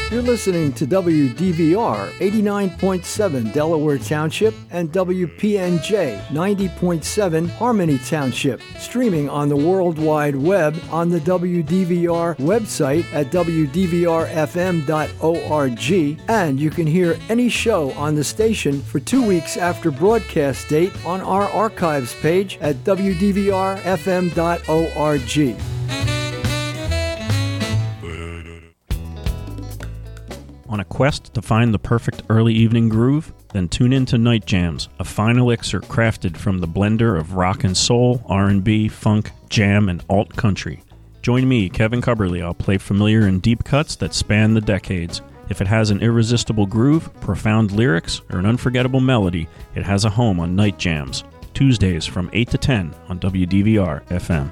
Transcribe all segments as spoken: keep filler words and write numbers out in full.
You're listening to W D V R eighty-nine point seven Delaware Township and W P N J ninety point seven Harmony Township, streaming on the World Wide Web on the W D V R website at w d v r f m dot org, and you can hear any show on the station for two weeks after broadcast date on our archives page at w d v r f m dot org. On a quest to find the perfect early evening groove? Then tune in to Night Jams, a fine elixir crafted from the blender of rock and soul, R and B, funk, jam, and alt country. Join me, Kevin Cubberly. I'll play familiar and deep cuts that span the decades. If it has an irresistible groove, profound lyrics, or an unforgettable melody, it has a home on Night Jams, Tuesdays from eight to ten on W D V R F M.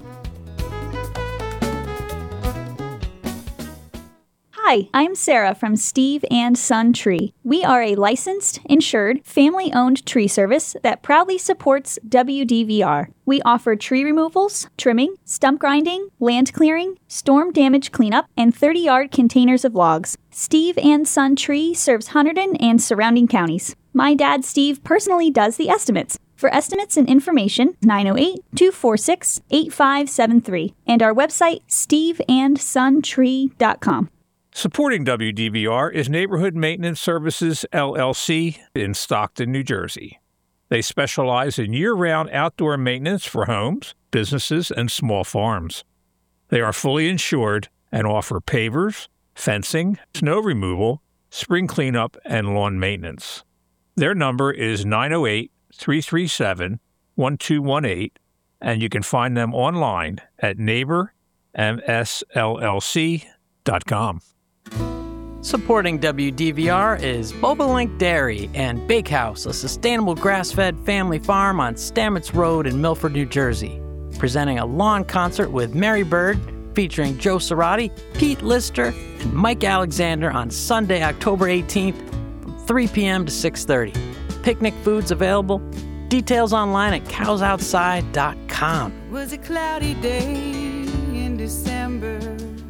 Hi, I'm Sarah from Steve and Son Tree. We are a licensed, insured, family-owned tree service that proudly supports W D V R. We offer tree removals, trimming, stump grinding, land clearing, storm damage cleanup, and thirty-yard containers of logs. Steve and Son Tree serves Hunterdon and surrounding counties. My dad, Steve, personally does the estimates. For estimates and information, nine oh eight, two four six, eight five seven three, and our website, steve and son tree dot com. Supporting W D V R is Neighborhood Maintenance Services, L L C, in Stockton, New Jersey. They specialize in year-round outdoor maintenance for homes, businesses, and small farms. They are fully insured and offer pavers, fencing, snow removal, spring cleanup, and lawn maintenance. Their number is nine oh eight, three three seven, one two one eight, and you can find them online at neighbor m s l l c dot com. Supporting W D V R is Bobolink Dairy and Bakehouse, a sustainable grass-fed family farm on Stamets Road in Milford, New Jersey. Presenting a lawn concert with Mary Bird, featuring Joe Cerati, Pete Lister, and Mike Alexander on Sunday, October eighteenth, from three p.m. to six thirty. Picnic foods available. Details online at cows outside dot com. It was a cloudy day in December.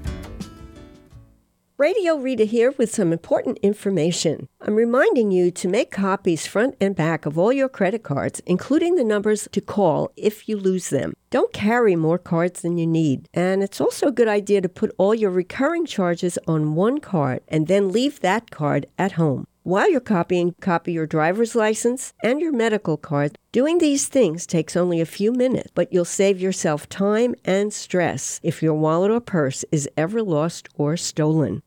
Radio Rita here with some important information. I'm reminding you to make copies front and back of all your credit cards, including the numbers to call if you lose them. Don't carry more cards than you need. And it's also a good idea to put all your recurring charges on one card and then leave that card at home. While you're copying, copy your driver's license and your medical card. Doing these things takes only a few minutes, but you'll save yourself time and stress if your wallet or purse is ever lost or stolen.